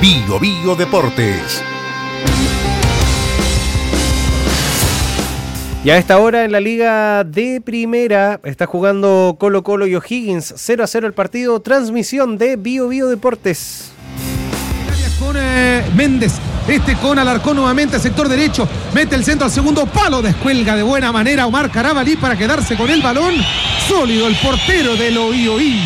Bio Bio Deportes. Y a esta hora en la Liga de Primera está jugando Colo Colo y O'Higgins. 0-0 el partido. Transmisión de Bio Bio Deportes. Con Méndez, con Alarcón nuevamente, sector derecho, mete el centro al segundo palo, descuelga de buena manera Omar Carabalí para quedarse con el balón. Sólido el portero del OI.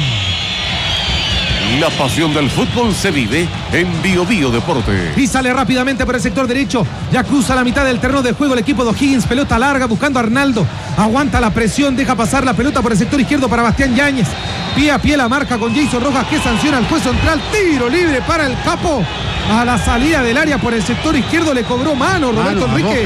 La pasión del fútbol se vive en Bio Bio Deportes. Y sale rápidamente por el sector derecho, ya cruza la mitad del terreno de juego el equipo de O'Higgins, pelota larga buscando a Arnaldo, aguanta la presión, deja pasar la pelota por el sector izquierdo para Bastián Yáñez, pie a pie la marca con Jason Rojas que sanciona al juez central, tiro libre para el Capo, a la salida del área por el sector izquierdo le cobró mano Roberto Enrique.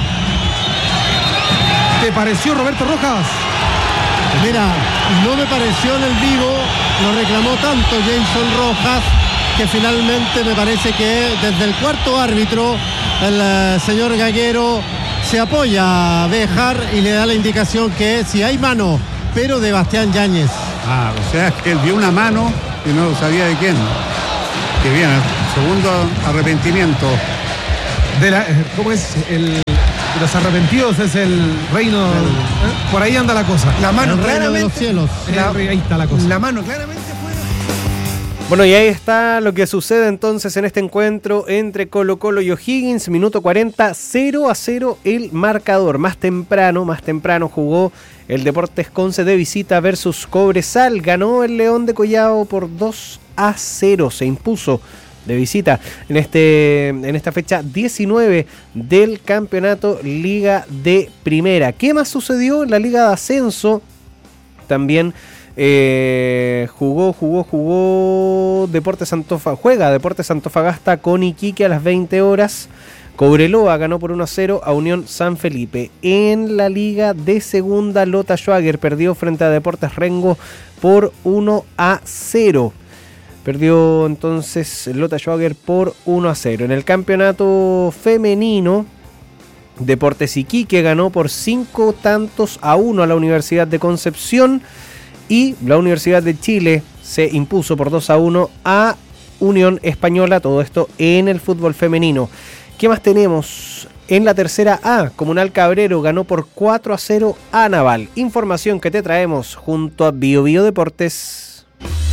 ¿Te pareció, Roberto Rojas? Mira, no me pareció en el vivo, lo reclamó tanto Jason Rojas que finalmente me parece que desde el cuarto árbitro el señor Gaguero se apoya a Béjar y le da la indicación que si hay mano, pero de Bastián Yáñez. O sea que él vio una mano y no sabía de quién. Que bien, segundo arrepentimiento. ¿Cómo es? De los arrepentidos es el reino. Por ahí anda la cosa. La mano claramente. De los cielos. Ahí está la cosa. La mano claramente fue. Bueno, y ahí está lo que sucede entonces en este encuentro entre Colo Colo y O'Higgins. Minuto 40, 0-0 el marcador. Más temprano jugó el Deportes Conce de visita versus Cobresal. Ganó el León de Collao por 2-0. Se impuso de visita en esta fecha 19 del campeonato Liga de Primera. ¿Qué más sucedió en la Liga de Ascenso? También jugó Deportes Antofagasta con Iquique a las 20 horas. Cobreloa ganó por 1-0 a Unión San Felipe. En la Liga de Segunda, Lota Schwager perdió frente a Deportes Rengo por 1-0. Perdió entonces Lota Schwager por 1-0. En el campeonato femenino, Deportes Iquique ganó por 5-1 a la Universidad de Concepción. Y la Universidad de Chile se impuso por 2-1 a Unión Española. Todo esto en el fútbol femenino. ¿Qué más tenemos? En la tercera A, Comunal Cabrero ganó por 4-0 a Naval. Información que te traemos junto a Bio Bio Deportes.